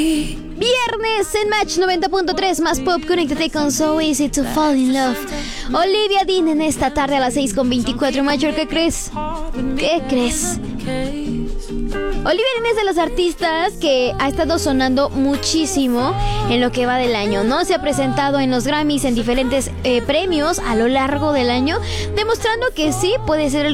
Viernes en Match 90.3 más pop, conéctate con So Easy to Fall in Love. Olivia Dean en esta tarde a las 6:24. Mayor, ¿qué crees? ¿Qué crees? Olivia Dean es de los artistas que ha estado sonando muchísimo en lo que va del año, ¿no? Se ha presentado en los Grammys en diferentes premios a lo largo del año, demostrando que sí puede ser el